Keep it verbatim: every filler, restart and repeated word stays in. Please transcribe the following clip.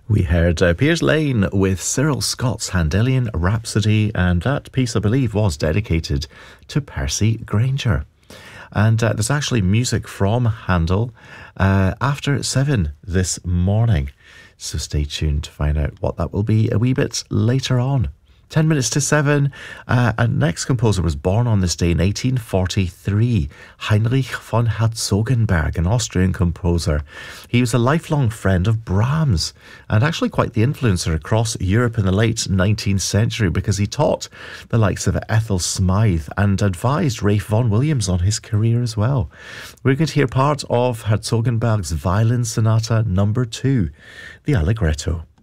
We heard uh, Piers Lane with Cyril Scott's Handelian Rhapsody, and that piece, I believe, was dedicated to Percy Grainger. And uh, there's actually music from Handel uh, after seven this morning. So stay tuned to find out what that will be a wee bit later on. Ten minutes to seven. Uh, and next composer was born on this day in eighteen forty-three. Heinrich von Herzogenberg, an Austrian composer. He was a lifelong friend of Brahms and actually quite the influencer across Europe in the late nineteenth century, because he taught the likes of Ethel Smythe and advised Ralph Vaughan Williams on his career as well. We're going to hear part of Herzogenberg's Violin Sonata number two, the Allegretto.